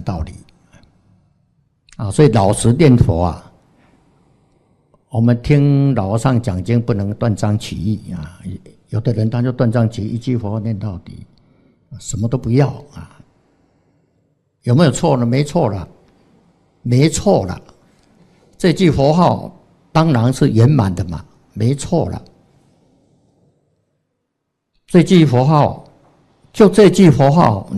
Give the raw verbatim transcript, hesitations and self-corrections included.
道理啊。所以老实念佛啊，我们听老和尚讲经不能断章取义啊。有的人他就断章取义，一句佛号念到底，什么都不要啊。有没有错呢？没错了，没错了。这句佛号当然是圆满的嘛，没错了。这句佛号，就这句佛号。